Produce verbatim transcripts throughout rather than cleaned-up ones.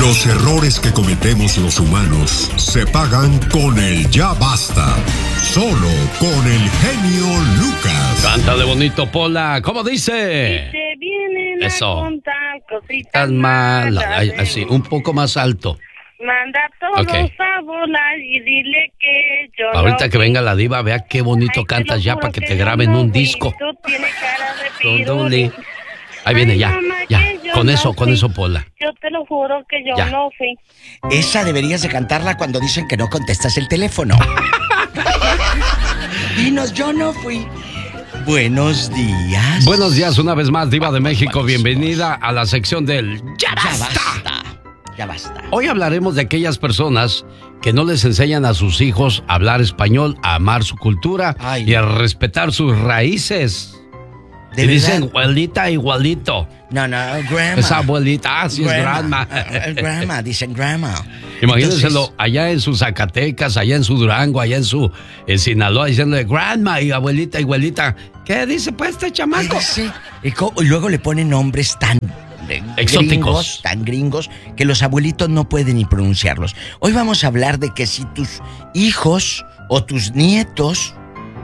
Los errores que cometemos los humanos se pagan con el ya basta. Solo con el genio Lucas. Cántale bonito, Pola. ¿Cómo dice? Y te vienen Eso. a contar cositas Tan mal. malas. Ay, así, un poco más alto. Manda a todos Ok. a volar y dile que yo Ahorita no que fui. venga la diva, vea qué bonito Ay, te cantas lo ya juro para que que te yo graben no un fui. disco. Tú tienes cara de Tonduli. piruli. Ahí viene Ay, ya, mamá, ya. que yo Con no eso, con fui. eso, Pola. Yo te lo juro que yo Ya. no fui. Esa deberías de cantarla cuando dicen que no contestas el teléfono. Dinos, yo no fui. Buenos días. Buenos días una vez más, Diva de México. Bienvenida a la sección del Ya Ya Basta. basta. Ya basta. Hoy hablaremos de aquellas personas que no les enseñan a sus hijos a hablar español, a amar su cultura Ay, y a no. respetar sus raíces. ¿De Y verdad? dicen abuelita igualito. No, no, grandma. Esa abuelita, ah, sí es grandma. Eh, grandma, dicen grandma. Imagínenselo Entonces, allá en su Zacatecas, allá en su Durango, allá en su en Sinaloa, diciéndole grandma y abuelita, abuelita. ¿Qué dice pues este ay, chamaco? dice, y, co- y luego le ponen nombres tan eh, Exóticos. gringos, tan gringos, que los abuelitos no pueden ni pronunciarlos. Hoy vamos a hablar de que si tus hijos o tus nietos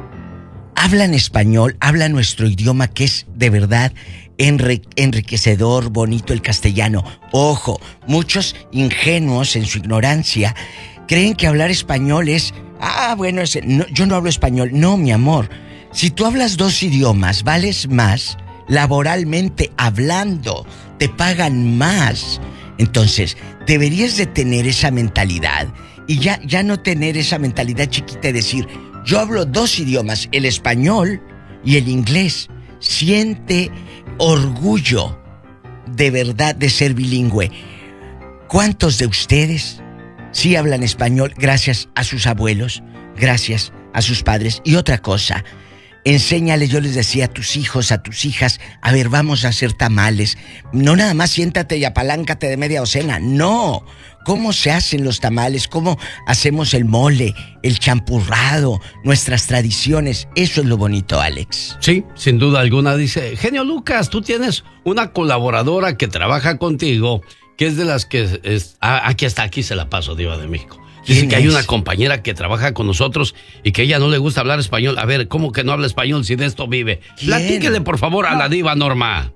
hablan español, hablan nuestro idioma, que es de verdad enri- enriquecedor, bonito el castellano. Ojo, muchos ingenuos en su ignorancia creen que hablar español es... Ah, bueno, es- no, yo no hablo español. No, mi amor. Si tú hablas dos idiomas, vales más laboralmente hablando. Te pagan más. Entonces, deberías de tener esa mentalidad. Y ya, ya no tener esa mentalidad chiquita de decir... Yo hablo dos idiomas, el español y el inglés. Siente orgullo de verdad de ser bilingüe. ¿Cuántos de ustedes sí hablan español gracias a sus abuelos, gracias a sus padres? Y otra cosa, enséñale, yo les decía a tus hijos, a tus hijas, a ver, vamos a hacer tamales. No nada más siéntate y apaláncate de media docena, no. ¿Cómo se hacen los tamales? ¿Cómo hacemos el mole, el champurrado, nuestras tradiciones? Eso es lo bonito, Alex. Sí, sin duda alguna. Dice, genio Lucas, tú tienes una colaboradora que trabaja contigo, que es de las que... Es, ah, aquí está, aquí se la paso, Diva de México. Dice ¿Quién que hay es? una compañera que trabaja con nosotros y que ella no le gusta hablar español. A ver, ¿cómo que no habla español si de esto vive? ¿Quién? Platíquele, por favor, a la Diva Norma.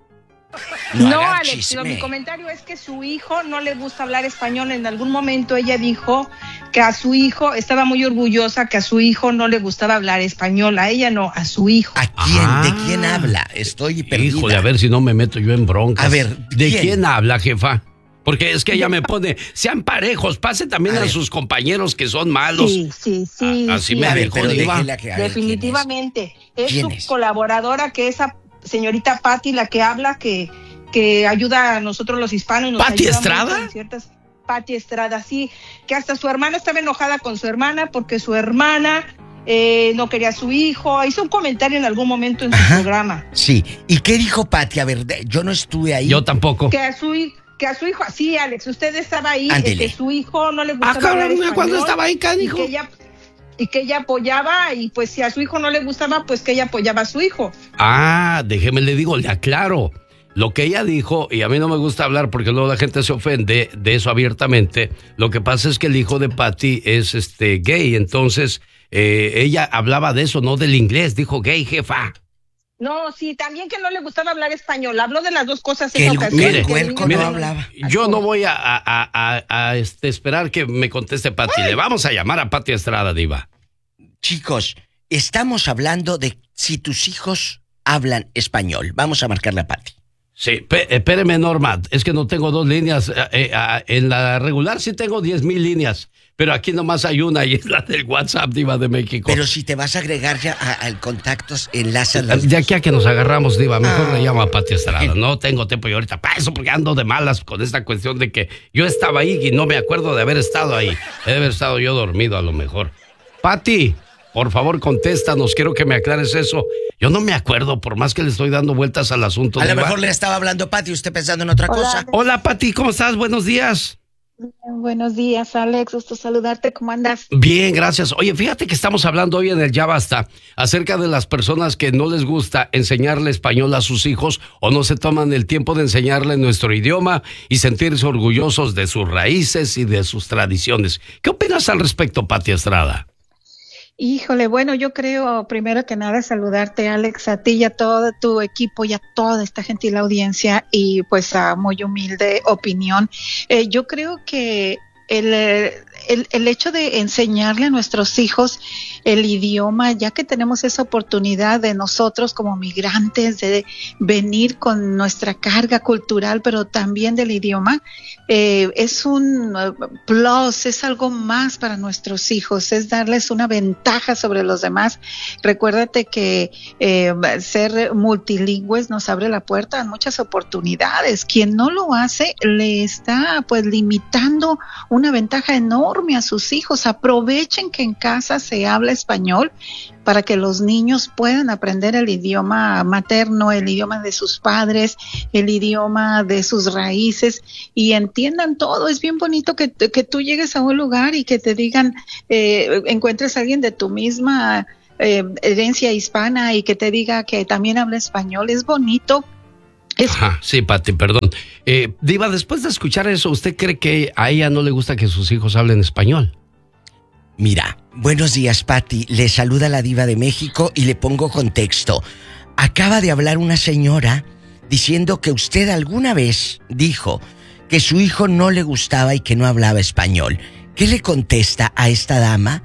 No, No, haga Alex, chisme. lo- mi comentario es que su hijo no le gusta hablar español. En algún momento ella dijo que a su hijo, estaba muy orgullosa que a su hijo no le gustaba hablar español. A ella no, a su hijo. ¿A quién? Ah. ¿De quién habla? Estoy perdida. Híjole, a ver si no me meto yo en broncas. A ver, ¿de ¿quién? quién, habla, jefa? Porque es que ella me pone, sean parejos, pase también A a, ver. sus compañeros que son malos. Sí, sí, sí. Ah, así sí, me A ver, dijo, pero Diva. déjela que- a ver, ¿quién es? definitivamente. Es ¿Quién su es? colaboradora, que esa señorita Patti, la que habla, que, que ayuda a nosotros los hispanos. Nos ¿Pati ayuda Estrada? mucho en ciertas... Pati Estrada, sí. Que hasta su hermana estaba enojada con su hermana porque su hermana eh, no quería a su hijo. Hizo un comentario en algún momento en su Ajá. programa. Sí. ¿Y qué dijo Pati? A ver, de- yo no estuve ahí. Yo tampoco. Que a su hijo... Que a su hijo, sí, Alex, usted estaba ahí, Ándele. que su hijo no le Ah, gustaba hablar cabrón, español. ¿cuándo estaba ahí, canijo? Y que ella y que ella apoyaba, y pues si a su hijo no le gustaba, pues que ella apoyaba a su hijo. Ah, déjeme le digo, le aclaro. Lo que ella dijo, y a mí no me gusta hablar porque luego la gente se ofende de eso abiertamente, lo que pasa es que el hijo de Patty es este gay, entonces eh, ella hablaba de eso, no del inglés, dijo gay, jefa. No, sí, también que no le gustaba hablar español. Habló de las dos cosas Que en el- ocasión. que el que huerco niño no no- hablaba. Yo no voy a, a- a- a- a, este, esperar que me conteste Patty, le vamos a llamar a Patty Estrada, Diva. Chicos, estamos hablando de si tus hijos hablan español. Vamos a marcarle a Pati. Sí, pe- espéreme, Norma, es que no tengo dos líneas. eh, eh, ah, en la regular sí tengo diez mil líneas, pero aquí nomás hay una y es la del WhatsApp, Diva de México. Pero si te vas a agregar ya a- al contactos, enlazas las... De aquí a que nos agarramos, Diva, mejor Ah. le llamo a Patty Estrada. No tengo tiempo yo ahorita para eso, porque ando de malas con esta cuestión de que yo estaba ahí y no me acuerdo de haber estado ahí. He de haber estado yo dormido a lo mejor. Patty, por favor, contéstanos, quiero que me aclares eso. Yo no me acuerdo, por más que le estoy dando vueltas al asunto. A lo Diva. mejor le estaba hablando Pati, usted pensando en otra Hola. cosa. Hola, Patty, ¿cómo estás? Buenos días. Buenos días, Alex. Gusto saludarte. ¿Cómo andas? Bien, gracias. Oye, fíjate que estamos hablando hoy en el Ya Basta acerca de las personas que no les gusta enseñarle español a sus hijos o no se toman el tiempo de enseñarle nuestro idioma y sentirse orgullosos de sus raíces y de sus tradiciones. ¿Qué opinas al respecto, Pati Estrada? Híjole, bueno, yo creo, primero que nada, saludarte, Alex, a ti y a todo tu equipo y a toda esta gentil audiencia y pues a muy humilde opinión. Eh, yo creo que el, el, el hecho de enseñarle a nuestros hijos el idioma, ya que tenemos esa oportunidad de nosotros como migrantes de venir con nuestra carga cultural, pero también del idioma, eh, es un plus, es algo más para nuestros hijos, es darles una ventaja sobre los demás. Recuérdate que eh, ser multilingües nos abre la puerta a muchas oportunidades. Quien no lo hace le está pues limitando una ventaja enorme a sus hijos. Aprovechen que en casa se habla español para que los niños puedan aprender el idioma materno, el idioma de sus padres, el idioma de sus raíces y entiendan todo. Es bien bonito que, que tú llegues a un lugar y que te digan, eh, encuentres a alguien de tu misma eh, herencia hispana y que te diga que también habla español. Es bonito. Es... Ajá, sí, Pati, perdón. Eh, Diva, después de escuchar eso, ¿usted cree que a ella no le gusta que sus hijos hablen español? Mira, buenos días, Pati. Le saluda la Diva de México y le pongo contexto. Acaba de hablar una señora diciendo que usted alguna vez dijo que su hijo no le gustaba y que no hablaba español. ¿Qué le contesta a esta dama?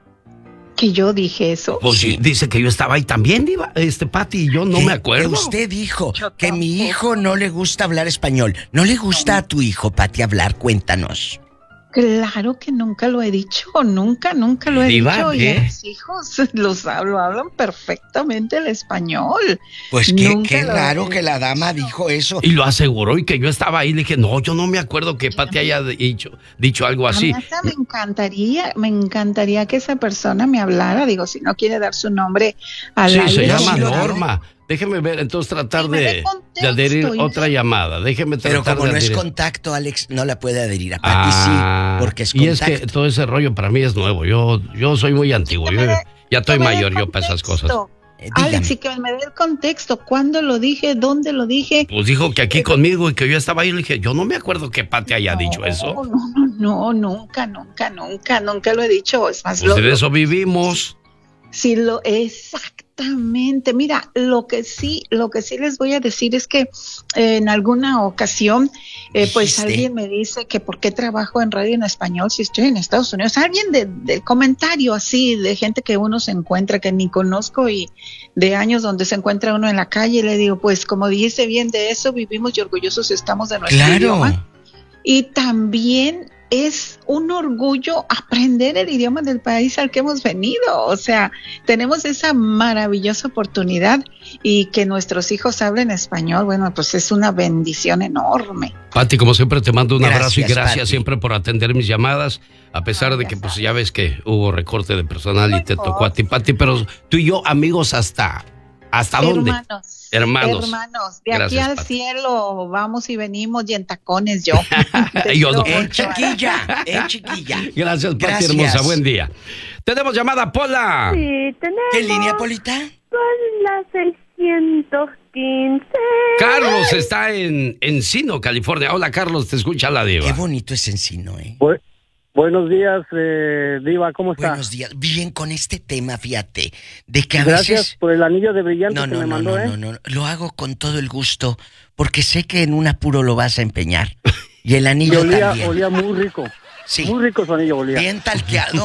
Que yo dije eso. Pues sí, dice que yo estaba ahí también, Diva, este Pati, y yo no que, me acuerdo. Que usted dijo que mi hijo no le gusta hablar español. ¿No le gusta a tu hijo, Pati, hablar? Cuéntanos. Claro que nunca lo he dicho, nunca, nunca lo he Diva, dicho. ¿qué? Y los hijos los hablo, hablan perfectamente el español. Pues qué, Nunca qué lo raro he que la dama dijo eso. Y lo aseguró y que yo estaba ahí. Le dije, no, yo no me acuerdo que Pati haya dicho, dicho algo así. Amasa, me encantaría, me encantaría que esa persona me hablara. Digo, si no quiere dar su nombre al Sí, aire. se llama sí lo Norma. Déjeme ver, entonces tratar Sí, me de, dé contexto, de adherir y- otra llamada. Déjeme Pero tratar como de no es adherir. contacto, Alex no la puede adherir. A Pati Ah, sí, porque es y es contacto. que todo ese rollo para mí es nuevo. Yo, yo soy muy antiguo. Que Yo me dé- ya estoy que me dé mayor yo para esas cosas. contexto. Eh, Alex, dígame. y que me dé el contexto. ¿Cuándo lo dije? ¿Dónde lo dije? Pues dijo que aquí conmigo y que yo estaba ahí. Le dije, yo no me acuerdo que Pati haya No, dicho eso. No, no, no, nunca, nunca, nunca, nunca lo he dicho. Es más, Pues lo, de eso vivimos. sí, lo exactamente. Mira, lo que sí, lo que sí les voy a decir es que eh, en alguna ocasión, eh, pues Dijiste. alguien me dice que por qué trabajo en radio en español si estoy en Estados Unidos. Alguien de, de comentario así de gente que uno se encuentra que ni conozco y de años donde se encuentra uno en la calle. Le digo, pues como dice bien de eso, vivimos y orgullosos estamos de nuestro idioma. Claro. Y también es un orgullo aprender el idioma del país al que hemos venido. O sea, tenemos esa maravillosa oportunidad y que nuestros hijos hablen español, bueno, pues es una bendición enorme. Pati, como siempre, te mando un Gracias, abrazo y gracias Pati. siempre por atender mis llamadas, a pesar de que pues ya ves que hubo recorte de personal y te tocó a ti, Pati, pero tú y yo amigos hasta, ¿hasta dónde? Hermanos. Hermanos. Hermanos, de Gracias, aquí al Pati. cielo vamos y venimos y en tacones yo. Te Yo no. quiero En mucho. chiquilla, en chiquilla. Gracias, Pati, Gracias. hermosa, buen día. Tenemos llamada, Pola. Sí, tenemos ¿Qué línea, Polita? con la seiscientos quince. Carlos está en Encino, California. Hola, Carlos, te escucha la diva. Qué bonito es Encino, ¿eh? Bu- buenos días, eh, Diva, ¿cómo está? Buenos días. Bien con este tema, fíjate, de que a Gracias veces... por el anillo de brillante No, que no, me no, mandó, no, ¿eh? no, no, lo hago con todo el gusto, porque sé que en un apuro lo vas a empeñar. Y el Y anillo olía, también. olía muy rico. Sí. Muy rico su anillo olía. Bien talqueado.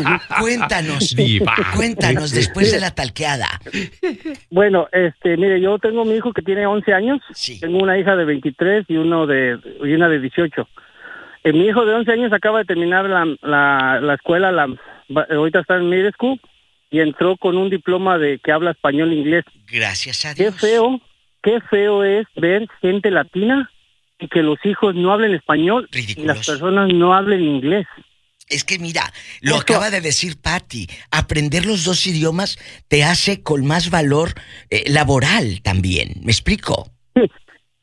Cuéntanos, Diva. cuéntanos después de la talqueada. Bueno, este, mire, yo tengo mi hijo que tiene once años. Sí. Tengo una hija de veintitrés y uno de y una de dieciocho. Eh, mi hijo de once años acaba de terminar la, la, la escuela, la, va- ahorita está en middle school y entró con un diploma de que habla español e inglés. Gracias a Qué Dios. feo, qué feo es ver gente latina y que los hijos no hablen español y Ridículos. las personas no hablen inglés. Es que mira, lo Esto- acaba de decir Patty, aprender los dos idiomas te hace con más valor eh, laboral también. ¿Me explico? Sí,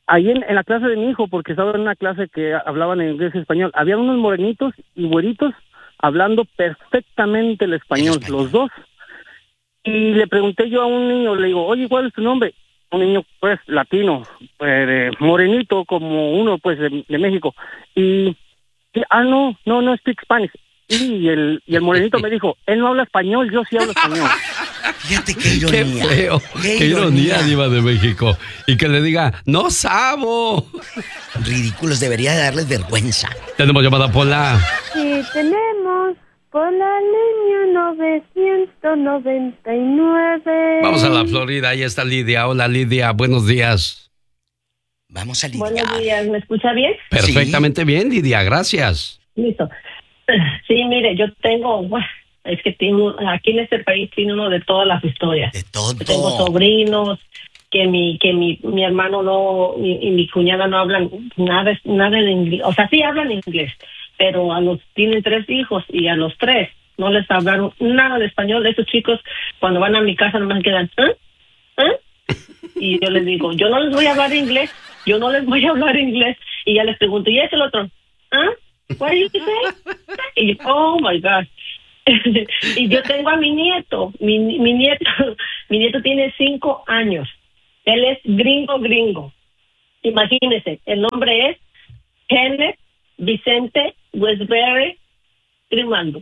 ahí en, en la clase de mi hijo, porque estaba en una clase que hablaban en inglés y español, había unos morenitos y güeritos hablando perfectamente el español, el español, los dos. Y le pregunté yo a un niño, le digo, oye, ¿cuál es tu nombre? Un niño, pues, latino, pues, morenito, como uno, pues, de, de México. Y, y, ah, no, no, no speak Spanish. Y el, y el morenito me dijo, él no habla español, yo sí hablo español. Fíjate qué ironía. Qué feo, qué, qué ironía, Diva de México. Y que le diga, no sabo. Ridículos, debería darles vergüenza. Tenemos llamada Pola. Sí, tenemos por la línea novecientos noventa y nueve. Vamos a la Florida, ahí está Lidia. Hola Lidia, buenos días. Vamos a Lidia. Buenos días, ¿me escucha bien? Perfectamente sí. Bien, Lidia, gracias. Listo. Sí, mire, yo tengo, bueno, es que tengo, aquí en este país tiene uno de todas las historias. De todo. Tengo sobrinos, que mi que mi, mi hermano no, y, y mi cuñada no hablan nada, nada de inglés. O sea, sí hablan inglés, pero a los tienen tres hijos y a los tres no les hablaron nada de español. Esos chicos, cuando van a mi casa, nomás quedan, ¿eh? ¿eh? Y yo les digo, yo no les voy a hablar inglés, yo no les voy a hablar inglés. Y ya les pregunto, ¿y es el otro? ¿Ah? What did you say? Y yo, oh my God. Y yo tengo a mi nieto, mi, mi nieto, mi nieto tiene cinco años. Él es gringo, gringo. Imagínense, el nombre es Kenneth Vicente Westbury Grimando.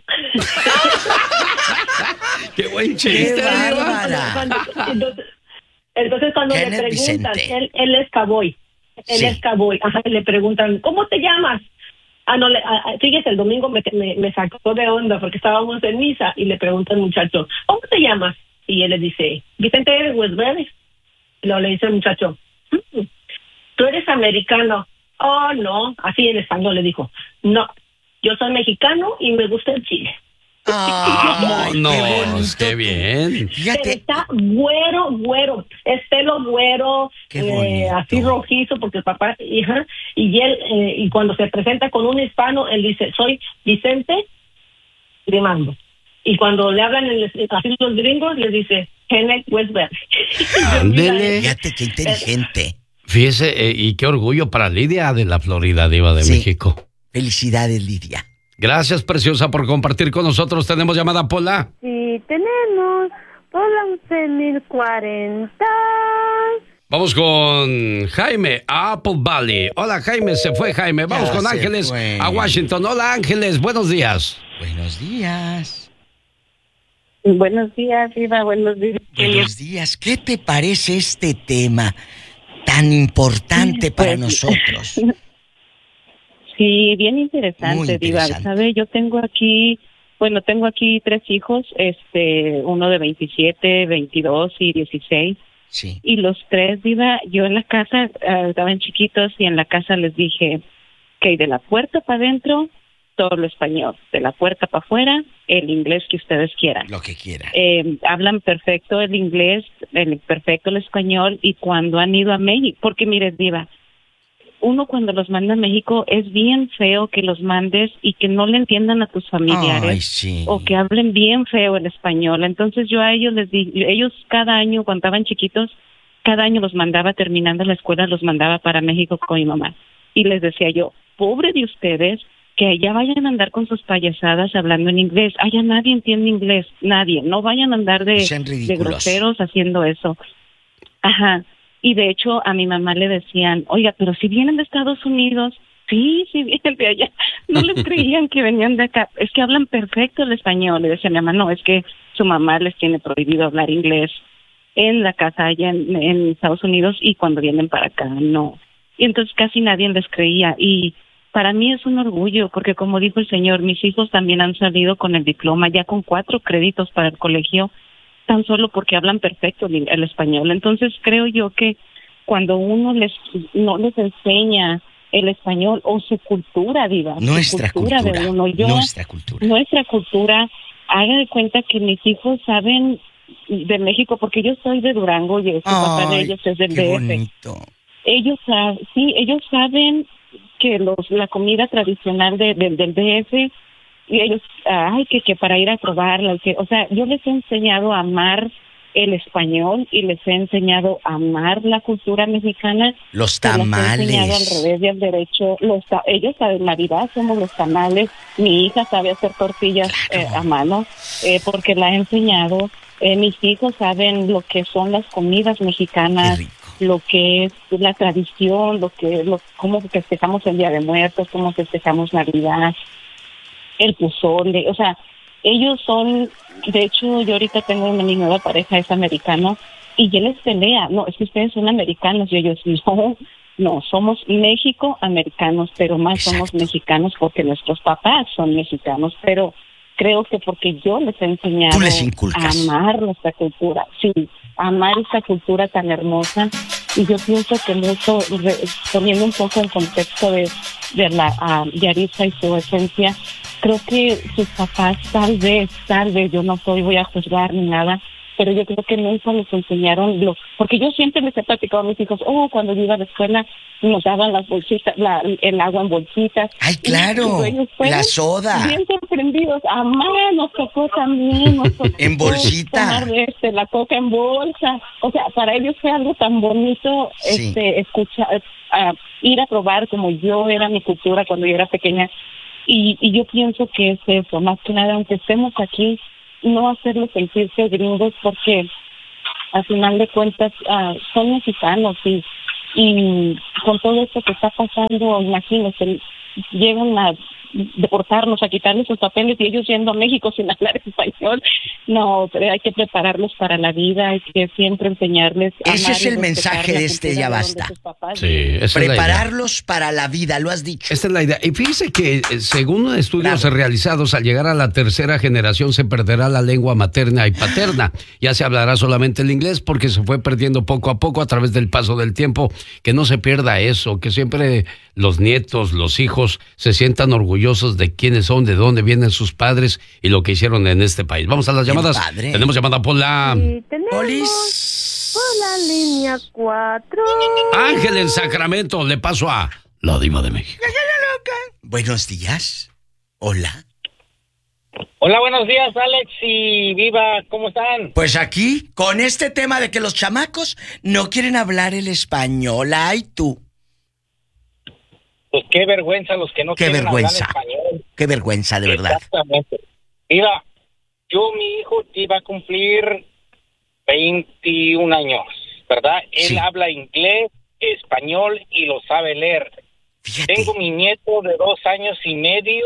¡Qué buen chiste! ¡Qué bárbara! Cuando, entonces, entonces, cuando Kenneth le preguntan, él, él es cowboy. Él sí. es cowboy. Ajá, le preguntan, ¿cómo te llamas? Ah, no, le, ah, fíjese, el domingo me, me, me sacó de onda porque estábamos en misa y le pregunta al muchacho, ¿cómo te llamas? Y él le dice, Vicente Westbury. Y luego le dice el muchacho, ¿tú eres americano? Oh, no, así en español le dijo, no, yo soy mexicano y me gusta el chile. Ay, no, qué, bonito, qué bien. Pero está güero, güero, es pelo güero, eh, así rojizo, porque el papá, hija, y él, eh, y cuando se presenta con un hispano, él dice, soy Vicente Grimando. Y cuando le hablan en el, así los gringos, les dice, Kenneth Westbury. Ándele. Fíjate qué inteligente. Fíjese, eh, y qué orgullo para Lidia de la Florida, Diva de sí. México. Felicidades, Lidia. Gracias, preciosa, por compartir con nosotros. ¿Tenemos llamada, Pola? Sí, tenemos Pola once mil cuarenta. Vamos con Jaime, a Apple Valley. Hola, Jaime, se fue Jaime. Vamos Ya con se Ángeles fue. a Washington. Hola, Ángeles, buenos días. Buenos días. Buenos días, Diva, buenos días. Buenos días. ¿Qué te parece este tema tan importante para pues, nosotros? Sí, bien interesante, Muy interesante. Diva. ¿Sabe? Yo tengo aquí, bueno, tengo aquí tres hijos, este, uno de veintisiete, veintidós y dieciséis. Sí. Y los tres, Diva, yo en la casa, uh, estaban chiquitos y en la casa les dije que de la puerta para adentro, todo lo español. De la puerta para afuera, el inglés que ustedes quieran. Lo que quieran. Eh, hablan perfecto el inglés, el perfecto el español, y cuando han ido a México, porque mire, Diva, uno cuando los manda a México es bien feo que los mandes y que no le entiendan a tus familiares. Ay, sí. O que hablen bien feo el español. Entonces yo a ellos les di, ellos cada año cuando estaban chiquitos, cada año los mandaba terminando la escuela, los mandaba para México con mi mamá. Y les decía yo, pobre de ustedes, que allá vayan a andar con sus payasadas hablando en inglés. Allá nadie entiende inglés, nadie. No vayan a andar de, de groseros haciendo eso. Ajá. Y de hecho a mi mamá le decían, oiga, pero si vienen de Estados Unidos, sí, sí vienen de allá. No les creían que venían de acá. Es que hablan perfecto el español. Le decía a mi mamá, no, es que su mamá les tiene prohibido hablar inglés en la casa allá en, en Estados Unidos y cuando vienen para acá, no. Y entonces casi nadie les creía. Y para mí es un orgullo, porque como dijo el señor, mis hijos también han salido con el diploma, ya con cuatro créditos para el colegio, tan solo porque hablan perfecto el, el español. Entonces creo yo que cuando uno les no les enseña el español o su cultura, Diva, nuestra su cultura, cultura de uno, yo, nuestra cultura, nuestra cultura, haga de cuenta que mis hijos saben de México, porque yo soy de Durango y su papá de ellos es del D F. Ellos saben, sí, ellos saben que los la comida tradicional de, de, del D F, y ellos, ay, que, que para ir a probarla, que, o sea, yo les he enseñado a amar el español y les he enseñado a amar la cultura mexicana. Los tamales. Les he enseñado al revés y al derecho. Los ta- ellos saben Navidad, somos los tamales. Mi hija sabe hacer tortillas claro. eh, a mano eh, porque la he enseñado. Eh, mis hijos saben lo que son las comidas mexicanas, lo que es la tradición, lo que, lo, cómo festejamos el Día de Muertos, cómo festejamos Navidad, el pozole, o sea, ellos son, de hecho, yo ahorita tengo una mi nueva pareja, es americano, y él les pelea, no, es que ustedes son americanos, y ellos, no, no, somos México-americanos, pero más Exacto. somos mexicanos porque nuestros papás son mexicanos, pero creo que porque yo les he enseñado a amar nuestra cultura, sí, amar esta cultura tan hermosa, y yo pienso que mucho, re, poniendo un poco en contexto de, de la uh, Yaritza y su esencia, creo que sus papás tal vez, tal vez, yo no soy, voy a juzgar ni nada, pero yo creo que nunca les enseñaron, lo, porque yo siempre les he platicado a mis hijos, oh, cuando yo iba a la escuela nos daban las bolsitas, la, el agua en bolsitas. ¡Ay, claro! La soda. Bien sorprendidos. Ah, mamá, nos tocó también. Nos tocó en bolsita. Tomar este, la coca en bolsa. O sea, para ellos fue algo tan bonito sí. este, escuchar, uh, ir a probar como yo era mi cultura cuando yo era pequeña. Y, y yo pienso que es eso, más que nada, aunque estemos aquí, no hacerlos sentirse gringos porque al final de cuentas uh, son mexicanos y y con todo esto que está pasando, imagínense, llegan a deportarnos, a quitarles sus papeles y ellos yendo a México sin hablar español. No, pero hay que prepararlos para la vida, hay que siempre enseñarles. Ese es el mensaje de este Ya Basta. Sí, esa prepararlos es la para la vida, lo has dicho. Esta es la idea. Y fíjese que según estudios claro. realizados, al llegar a la tercera generación se perderá la lengua materna y paterna. Ya se hablará solamente el inglés porque se fue perdiendo poco a poco a través del paso del tiempo. Que no se pierda eso, que siempre los nietos, los hijos se sientan orgullosos de quiénes son, de dónde vienen sus padres y lo que hicieron en este país. Vamos a las llamadas. Tenemos llamada por la... Sí, tenemos por la línea cuatro. Ángel en Sacramento, le paso a la Diva de México. Buenos días. Hola. Hola, buenos días, Alex y Viva, ¿cómo están? Pues aquí, con este tema de que los chamacos no quieren hablar el español. Ay, tú. Pues qué vergüenza los que no qué quieren vergüenza. hablar español. Qué vergüenza, de verdad. Exactamente. Viva, yo, mi hijo, iba a cumplir veintiún años, ¿verdad? Él sí. habla inglés, español y lo sabe leer. Fíjate. Tengo mi nieto de dos años y medio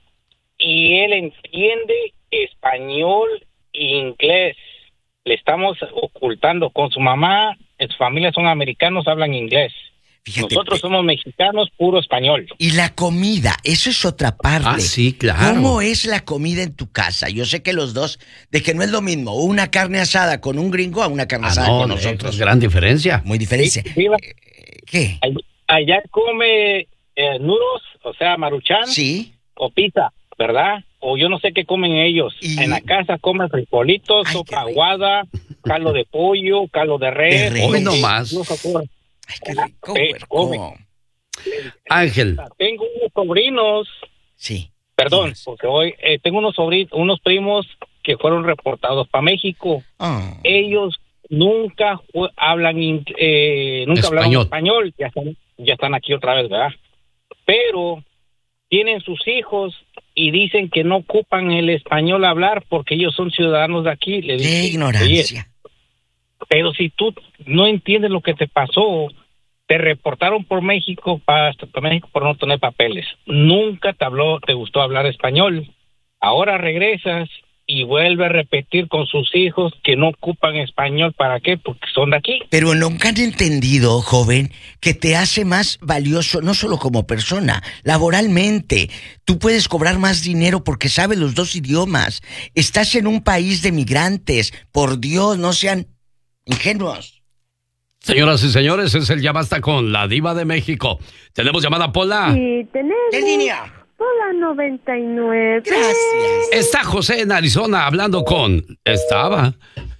y él entiende español e inglés. Le estamos ocultando con su mamá, su familia son americanos, hablan inglés. Fíjate, Nosotros somos mexicanos, puro español. Y la comida, eso es otra parte. Ah, sí, claro. ¿Cómo es la comida en tu casa? Yo sé que los dos, de que no es lo mismo una carne asada con un gringo a una carne ah, asada no, con nosotros. Es gran diferencia. Muy diferencia. Sí, viva. ¿Qué? Allá come eh, nudos, o sea, maruchan. Sí. O pizza, ¿verdad? O yo no sé qué comen ellos. Y... En la casa comen frijolitos, Ay, sopa aguada, caldo de pollo, caldo de res. De Hoy nomás. No Ay, qué rico, puerco. Ángel. Tengo unos sobrinos. Sí. Perdón, sí. porque hoy eh, tengo unos sobrinos, unos primos que fueron reportados para México. Oh. Ellos nunca hablan eh, nunca español. hablaron español. Ya están, ya están aquí otra vez, ¿verdad? Pero tienen sus hijos y dicen que no ocupan el español a hablar porque ellos son ciudadanos de aquí. Le dicen, ¡qué ignorancia! Pero si tú no entiendes lo que te pasó, te reportaron por México, para, para México por no tener papeles. Nunca te habló, te gustó hablar español. Ahora regresas y vuelve a repetir con sus hijos que no ocupan español. ¿Para qué? Porque son de aquí. Pero nunca han entendido, joven, que te hace más valioso, no solo como persona, laboralmente. Tú puedes cobrar más dinero porque sabes los dos idiomas. Estás en un país de migrantes. Por Dios, no sean ingenuos. Señoras y señores, es el Ya Basta con la Diva de México. ¿Tenemos llamada, Pola? Sí, tenemos. ¿Qué línea? Pola noventa y nueve. Gracias. Está José en Arizona hablando con... Estaba.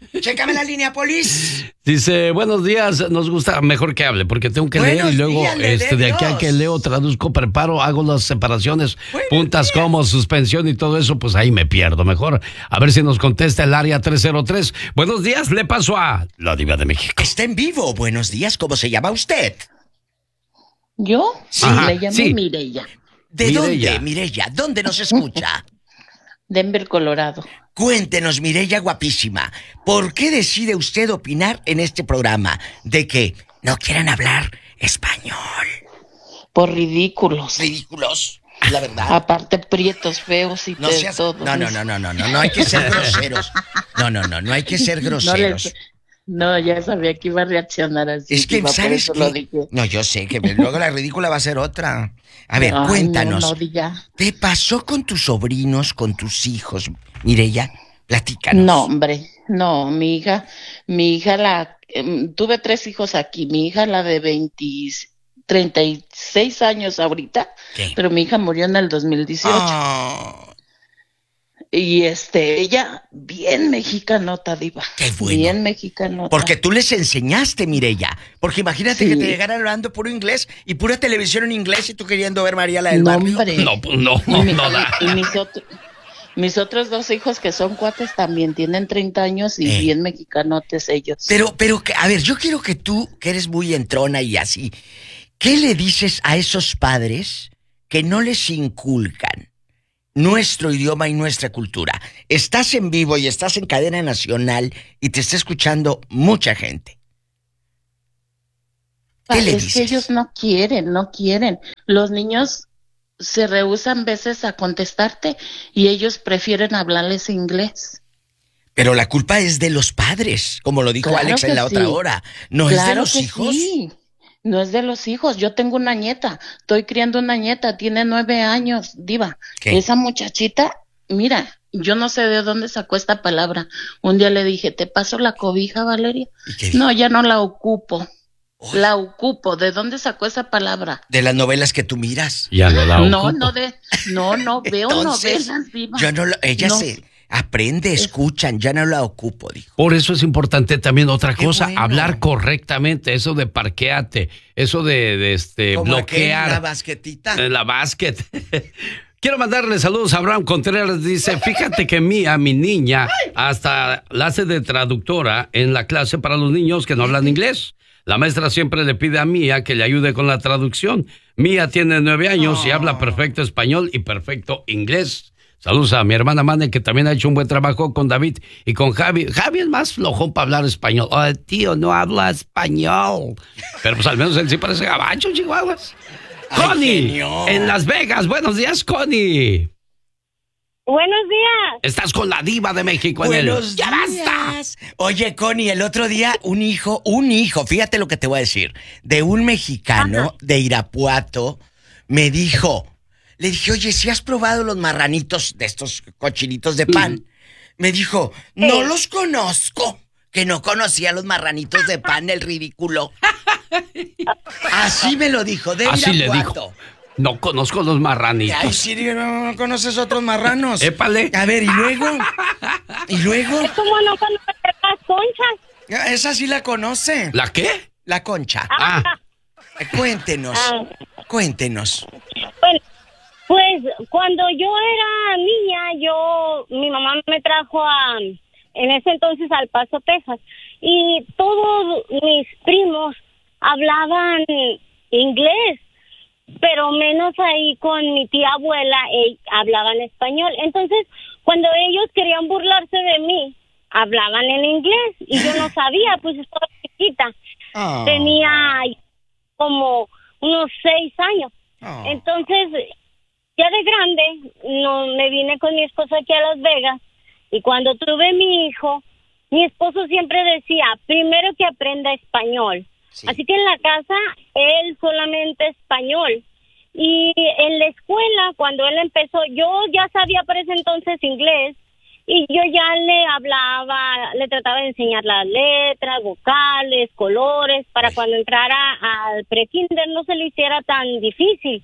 Chécame la línea, polis. Dice, buenos días, nos gusta mejor que hable, porque tengo que Buenos leer y luego días, le este dé de aquí a Dios. que leo, traduzco, preparo, hago las separaciones, Buenos puntas días. como suspensión y todo eso, pues ahí me pierdo. Mejor a ver si nos contesta el área tres cero tres. Buenos días, le paso a la Diva de México. Está en vivo. Buenos días, ¿cómo se llama usted? ¿Yo? Sí. Ajá, Me llamo sí. Mireya, ¿De Mireya. dónde, Mireya? ¿Dónde nos escucha? Denver, Colorado. Cuéntenos, Mireya guapísima, ¿por qué decide usted opinar en este programa de que no quieran hablar español? Por ridículos. Ridículos, la verdad. Aparte, prietos, feos y No de seas... todo. No, no, no, no, no, no, no hay que ser groseros. No, no, no, no hay que ser No, groseros. les- no, ya sabía que iba a reaccionar así. Es que, Diva, por ¿sabes eso qué? lo dije. No, yo sé que luego la ridícula va a ser otra. A ver, Ay, cuéntanos. No, no diga. ¿Te pasó con tus sobrinos, con tus hijos, Mireya? Platícanos. No, hombre, no, mi hija, mi hija la, em, tuve tres hijos aquí, mi hija la de veinte, treinta y seis años ahorita, ¿Qué? pero mi hija murió en el dos mil dieciocho. Ah, Y este, ella, bien mexicanota, Diva. Qué bueno. Bien mexicanota. porque tú les enseñaste, Mireya. Porque imagínate Sí. que te llegaran hablando puro inglés y pura televisión en inglés y tú queriendo ver María la del No, barrio. hombre. No, pues no, Y, no, mi- no da. y mis, otro- mis otros dos hijos que son cuates también tienen treinta años y Eh. bien mexicanotes ellos. Pero, pero, que- a ver, yo quiero que tú, que eres muy entrona y así, ¿qué le dices a esos padres que no les inculcan nuestro idioma y nuestra cultura? Estás en vivo y estás en cadena nacional y te está escuchando mucha gente. ¿Qué le es dices? que ellos no quieren, no quieren. Los niños se rehúsan veces a contestarte y ellos prefieren hablarles inglés. Pero la culpa es de los padres, como lo dijo Claro Alex en que la otra sí. hora. No es de Claro los que hijos. sí. No es de los hijos. Yo tengo una nieta. Estoy criando una nieta. Tiene nueve años, Diva. ¿Qué? Esa muchachita, mira, yo no sé de dónde sacó esta palabra. Un día le dije, ¿te paso la cobija, Valeria? ¿Y qué dijo? No, ya no la ocupo. Uy, La ocupo. ¿De dónde sacó esa palabra? de las novelas que tú miras. Ya no la No, ocupo. no de, no, no veo Entonces, novelas, Diva. Yo no lo, ella No. se aprende, escuchan, ya no la ocupo, dijo. Por eso es importante también otra Qué cosa, bueno. hablar correctamente, eso de parqueate, eso de, de, este Como aquel, la bloquear basquetita. eh, la básquet. Quiero mandarle saludos a Abraham Contreras. Dice, fíjate que Mía, mi niña, hasta la hace de traductora en la clase para los niños que no hablan inglés. La maestra siempre le pide a Mía que le ayude con la traducción. Mía tiene nueve años y habla perfecto español y perfecto inglés. Saludos a mi hermana Mane, que también ha hecho un buen trabajo con David y con Javi. Javi es más flojón para hablar español. Oh, tío, no habla español. Pero pues al menos él sí parece gabacho, chihuahuas. Ay, Connie, genio. en Las Vegas. Buenos días, Connie. Buenos días. Estás con la Diva de México en el... Buenos ¡Ya basta! días. Oye, Connie, el otro día un hijo, un hijo, fíjate lo que te voy a decir, de un mexicano de Irapuato, me dijo, le dije, oye, si has probado los marranitos de estos cochinitos de pan, me dijo, no los conozco, que no conocía los marranitos de pan, el ridículo. Así me lo dijo, de Así le Irapuato. dijo. No conozco los marranitos. Ay, sí, no, no conoces otros marranos. Épale. A ver, ¿y luego? ¿Y luego? Es como no conocer las conchas. Esa sí la conoce. ¿La qué? La concha. Ah, Eh, Cuéntenos. Ah. Cuéntenos. Bueno, pues cuando yo era niña, yo, mi mamá me trajo a, en ese entonces al Paso, Texas, y todos mis primos hablaban inglés, pero menos ahí con mi tía abuela, eh, hablaban español. Entonces, cuando ellos querían burlarse de mí, hablaban en inglés, y yo no sabía, pues estaba chiquita. Oh. Tenía como unos seis años. Oh. Entonces, ya de grande, no, me vine con mi esposo aquí a Las Vegas, y cuando tuve mi hijo, mi esposo siempre decía, primero que aprenda español. Sí. Así que en la casa, él solamente español. Y en la escuela, cuando él empezó, yo ya sabía por ese entonces inglés, y yo ya le hablaba, le trataba de enseñar las letras, vocales, colores, para cuando entrara al pre-kinder no se le hiciera tan difícil.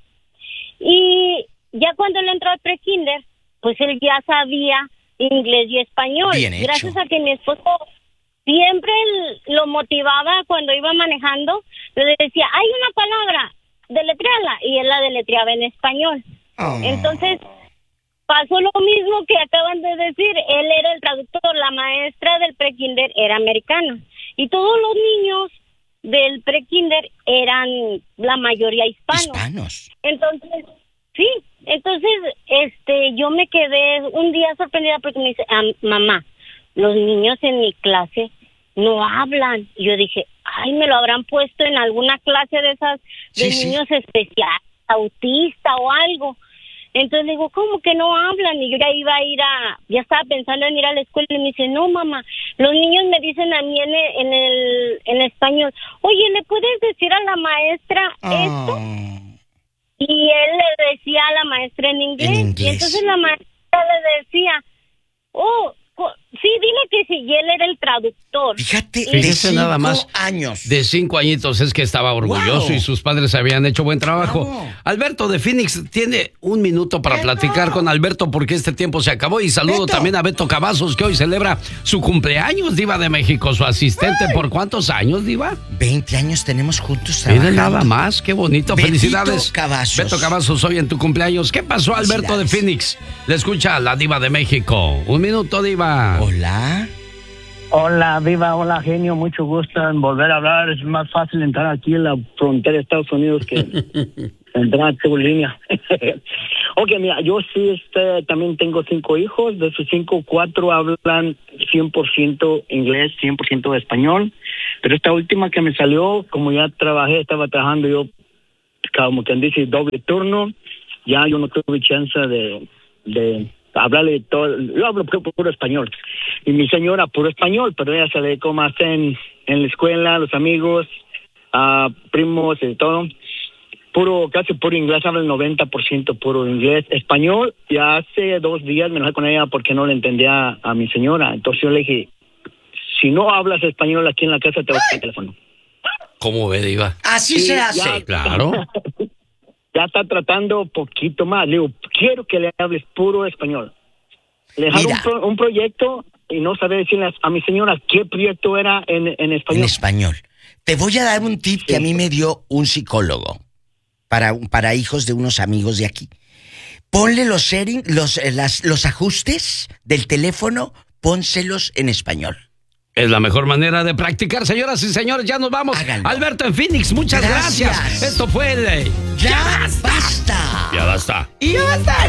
Y ya cuando él entró al pre-kinder, pues él ya sabía inglés y español. Bien hecho. Gracias a que mi esposo siempre lo motivaba cuando iba manejando. Le decía, hay una palabra, deletréala, y él la deletreaba en español. Oh. Entonces, pasó lo mismo que acaban de decir. Él era el traductor, la maestra del prekinder era americana. Y todos los niños del prekinder eran la mayoría hispanos. Hispanos. Entonces, sí, entonces, este, yo me quedé un día sorprendida porque me dice, ah, mamá, los niños en mi clase no hablan. Y yo dije, ay, me lo habrán puesto en alguna clase de esas de sí, niños sí. especiales, autista o algo. Entonces digo, ¿cómo que no hablan? Y yo ya iba a ir a, ya estaba pensando en ir a la escuela y me dice, no, mamá, los niños me dicen a mí en el, en el en español, oye, ¿le puedes decir a la maestra oh. esto? Y él le decía a la maestra en inglés. En inglés. Y entonces la maestra le decía, oh, sí, dile que sí, y él era el traductor. Fíjate, Fíjese de cinco nada más, años. De cinco añitos, es que estaba orgulloso wow. y sus padres habían hecho buen trabajo. Wow. Alberto de Phoenix tiene un minuto para Beto. platicar con Alberto porque este tiempo se acabó. Y saludo Beto. también a Beto Cavazos, que hoy celebra su cumpleaños, Diva de México, su asistente. Ay. ¿Por cuántos años, Diva? veinte años tenemos juntos trabajando. Miren nada más, qué bonito. Betito Felicidades. Cavazos. Beto Cavazos, hoy en tu cumpleaños. ¿Qué pasó, Alberto de Phoenix? Le escucha la Diva de México. Un minuto, Diva. Hola. Hola, Viva, hola, genio, mucho gusto en volver a hablar. Es más fácil entrar aquí en la frontera de Estados Unidos que entrar a tu línea. Ok, mira, yo sí este, también tengo cinco hijos. De sus cinco, cuatro hablan cien por ciento inglés, cien por ciento español. Pero esta última que me salió, como ya trabajé, estaba trabajando yo, como quien dice, doble turno, ya yo no tuve chance de... de hablarle todo, yo hablo puro, puro español, y mi señora puro español, pero ella se le dedicó más en, en la escuela, los amigos, uh, primos y todo, puro, casi puro inglés, habla el noventa por ciento puro inglés, español, y hace dos días me enojé con ella porque no le entendía a, a mi señora, entonces yo le dije, si no hablas español aquí en la casa te voy a dar el teléfono. ¿Cómo ve, Diva? Así se hace. Ya, claro. Ya está tratando poquito más. Le digo, quiero que le hables puro español. Le dejaron un, pro, un proyecto y no sabía decirle a mi señora qué proyecto era en, en español. En español. Te voy a dar un tip sí. que a mí me dio un psicólogo para, para hijos de unos amigos de aquí. Ponle los settings, los, las, los ajustes del teléfono, pónselos en español. Es la mejor manera de practicar, señoras y señores. Ya nos vamos. Háganlo. Alberto en Phoenix, muchas gracias. gracias. Esto fue el... ¡Ya, ya basta! basta. Ya basta. Y ya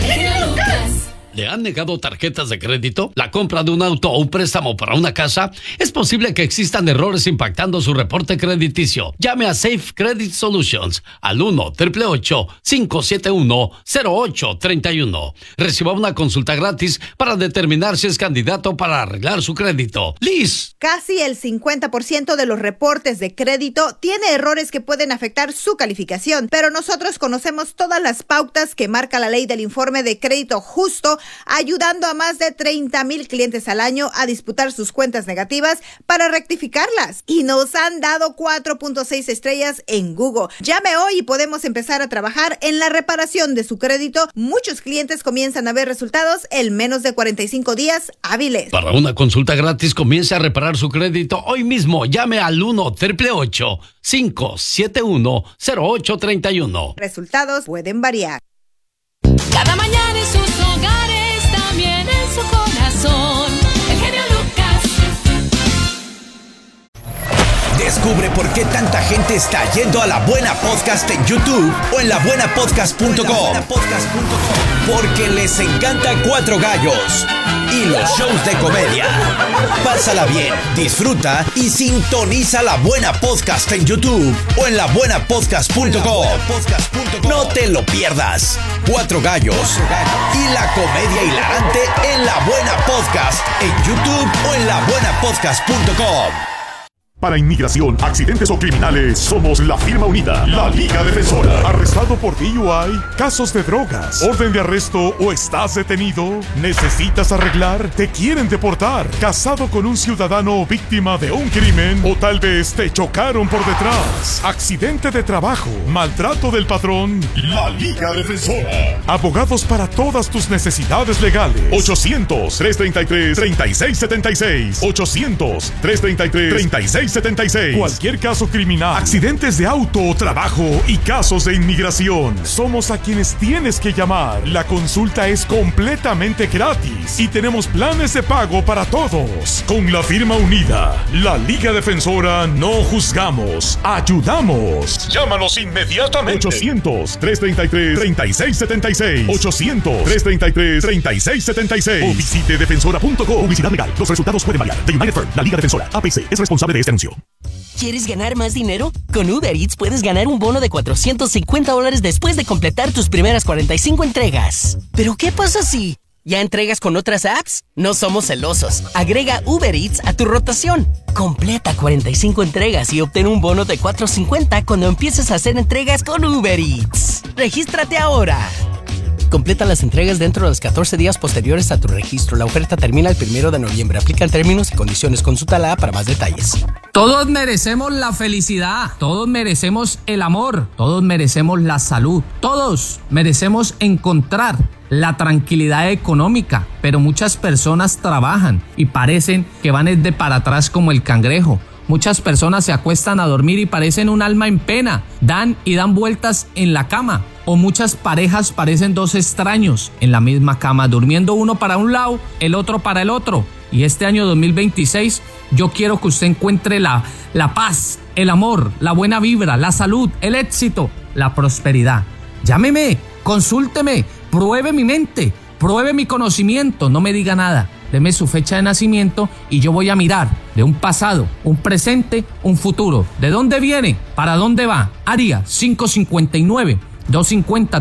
basta. ¿Le han negado tarjetas de crédito? ¿La compra de un auto o un préstamo para una casa? Es posible que existan errores impactando su reporte crediticio. Llame a Safe Credit Solutions al uno, ocho ocho ocho, cinco siete uno, cero ocho tres uno. Reciba una consulta gratis para determinar si es candidato para arreglar su crédito. Liz. Casi el cincuenta por ciento de los reportes de crédito tiene errores que pueden afectar su calificación, pero nosotros conocemos todas las pautas que marca la ley del informe de crédito justo, ayudando a más de treinta mil clientes al año a disputar sus cuentas negativas para rectificarlas. Y nos han dado cuatro punto seis estrellas en Google. Llame hoy y podemos empezar a trabajar en la reparación de su crédito. Muchos clientes comienzan a ver resultados en menos de cuarenta y cinco días hábiles. Para una consulta gratis, comience a reparar su crédito hoy mismo. Llame al uno, ocho ocho ocho, cinco siete uno, cero ocho tres uno. Resultados pueden variar. Cada mañana en sus hogares, también en su corazón, el genio Lucas. Descubre por qué tanta gente está yendo a La Buena Podcast en YouTube o en la buena podcast punto com. Porque les encanta Cuatro Gallos y los shows de comedia. Pásala bien, disfruta y sintoniza La Buena Podcast en YouTube o en la buena podcast punto com. No te lo pierdas. Cuatro Gallos y la comedia hilarante en La Buena Podcast en YouTube o en la buena podcast punto com. Para inmigración, accidentes o criminales, somos la firma unida, la Liga Defensora. ¿Arrestado por D U I? ¿Casos de drogas? ¿Orden de arresto o estás detenido? ¿Necesitas arreglar? ¿Te quieren deportar? ¿Casado con un ciudadano o víctima de un crimen? ¿O tal vez te chocaron por detrás? ¿Accidente de trabajo? ¿Maltrato del patrón? La Liga Defensora. Abogados para todas tus necesidades legales. ochocientos, trescientos treinta y tres, treinta y seis setenta y seis. ochocientos, trescientos treinta y tres, treinta y seis setenta y seis. Cualquier caso criminal, accidentes de auto o trabajo y casos de inmigración. Somos a quienes tienes que llamar. La consulta es completamente gratis y tenemos planes de pago para todos. Con la firma unida, la Liga Defensora, no juzgamos, ayudamos. Llámanos inmediatamente. ochocientos, trescientos treinta y tres, treinta y seis setenta y seis. ochocientos, trescientos treinta y tres, treinta y seis setenta y seis. O visite defensora punto com. Publicidad legal. Los resultados pueden variar. The United Firm, la Liga Defensora, A P C, es responsable de este anuncio. ¿Quieres ganar más dinero? Con Uber Eats puedes ganar un bono de cuatrocientos cincuenta dólares después de completar tus primeras cuarenta y cinco entregas. ¿Pero qué pasa si ya entregas con otras apps? No somos celosos. Agrega Uber Eats a tu rotación. Completa cuarenta y cinco entregas y obtén un bono de cuatrocientos cincuenta cuando empieces a hacer entregas con Uber Eats. ¡Regístrate ahora! Completa las entregas dentro de los catorce días posteriores a tu registro. La oferta termina el primero de noviembre. Aplican términos y condiciones. Consúltala para más detalles. Todos merecemos la felicidad. Todos merecemos el amor. Todos merecemos la salud. Todos merecemos encontrar la tranquilidad económica. Pero muchas personas trabajan y parecen que van de para atrás como el cangrejo. Muchas personas se acuestan a dormir y parecen un alma en pena. Dan y dan vueltas en la cama. O muchas parejas parecen dos extraños en la misma cama, durmiendo uno para un lado, el otro para el otro. Y este año dos mil veintiséis yo quiero que usted encuentre la, la paz, el amor, la buena vibra, la salud, el éxito, la prosperidad. Llámeme, consúlteme, pruebe mi mente, pruebe mi conocimiento, no me diga nada. Deme su fecha de nacimiento y yo voy a mirar de un pasado, un presente, un futuro. ¿De dónde viene? ¿Para dónde va? Área cinco cincuenta y nueve, doscientos cincuenta